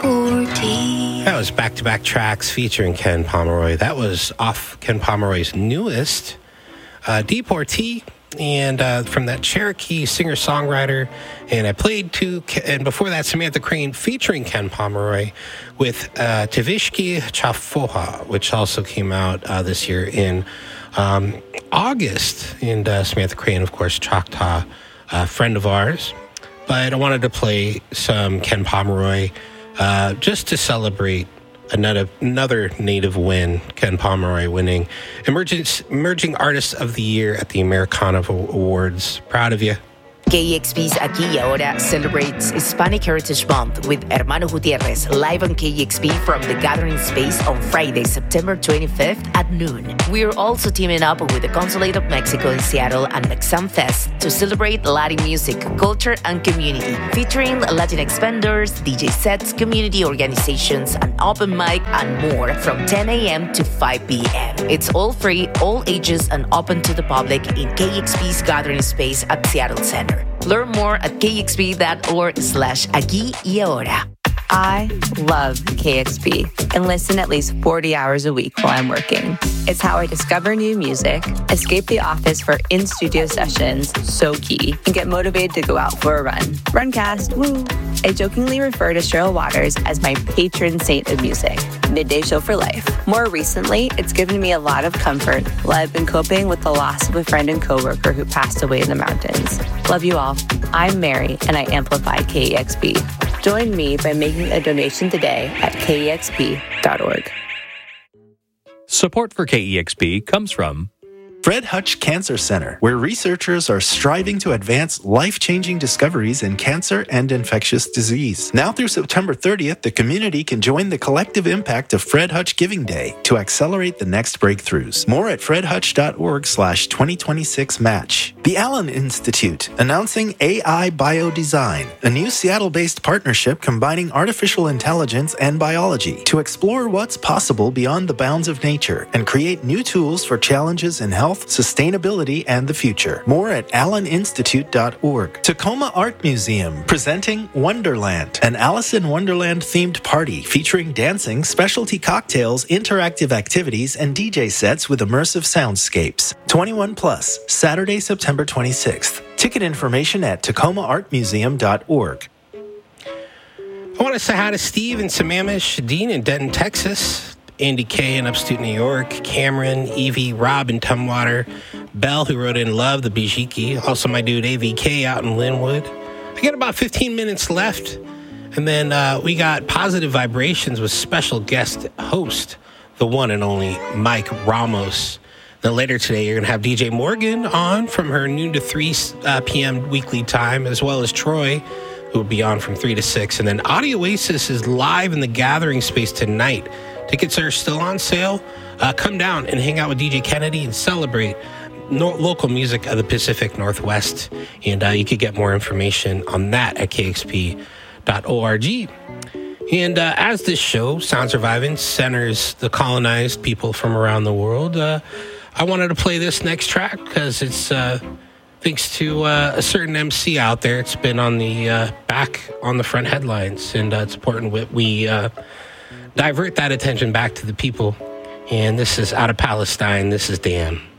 That was back-to-back tracks featuring Ken Pomeroy. That was off Ken Pomeroy's newest, Deportee, and from that Cherokee singer-songwriter. And I played and before that, Samantha Crane featuring Ken Pomeroy with Tevishki Chafoha, which also came out this year in August. And Samantha Crane, of course, Choctaw, friend of ours. But I wanted to play some Ken Pomeroy just to celebrate another native win, Ken Pomeroy winning Emerging Artist of the Year at the Americana Awards. Proud of you. KEXP's Aquí y Ahora celebrates Hispanic Heritage Month with Hermano Gutierrez live on KEXP from the Gathering Space on Friday, September 25th at noon. We are also teaming up with the Consulate of Mexico in Seattle and Mexam Fest to celebrate Latin music, culture, and community, featuring Latinx vendors, DJ sets, community organizations, an open mic, and more from 10 a.m. to 5 p.m. It's all free, all ages, and open to the public in KEXP's Gathering Space at Seattle Center. Learn more at kexp.org/Aquí y Ahora. I love KXP and listen at least 40 hours a week while I'm working. It's how I discover new music, escape the office for in-studio sessions, so key, and get motivated to go out for a run. Runcast, woo! I jokingly refer to Cheryl Waters as my patron saint of music. Midday show for life. More recently, it's given me a lot of comfort while I've been coping with the loss of a friend and coworker who passed away in the mountains. Love you all. I'm Mary, and I amplify KEXP. Join me by making a donation today at kexp.org. Support for KEXP comes from Fred Hutch Cancer Center, where researchers are striving to advance life-changing discoveries in cancer and infectious disease. Now through September 30th, the community can join the collective impact of Fred Hutch Giving Day to accelerate the next breakthroughs. More at fredhutch.org/2026 match. The Allen Institute, announcing AI Biodesign, a new Seattle-based partnership combining artificial intelligence and biology to explore what's possible beyond the bounds of nature and create new tools for challenges in health, sustainability, and the future. More at alleninstitute.org. Tacoma Art Museum, presenting Wonderland, an Alice in Wonderland themed party featuring dancing, specialty cocktails, interactive activities, and DJ sets with immersive soundscapes. 21 plus, Saturday, September 26th. Ticket information at tacomaartmuseum.org. I want to say hi to Steve in Sammamish, Dean in Denton, Texas, Andy K in upstate New York, Cameron, Evie, Rob in Tumwater, Belle, who wrote in Love, the Bijiki, also my dude AVK out in Linwood. I got about 15 minutes left, and then we got Positive Vibrations with special guest host, the one and only Mike Ramos. Then later today, you're going to have DJ Morgan on from her noon to 3 p.m. weekly time, as well as Troy, who will be on from 3 to 6. And then Audio Oasis is live in the Gathering Space tonight. Tickets are still on sale. Come down and hang out with DJ Kennedy and celebrate local music of the Pacific Northwest. And you could get more information on that at kexp.org. And as this show, Sound Surviving, centers the colonized people from around the world, I wanted to play this next track because it's thanks to a certain MC out there. It's been on the back on the front headlines, and it's important we divert that attention back to the people. And this is out of Palestine. This is Damn.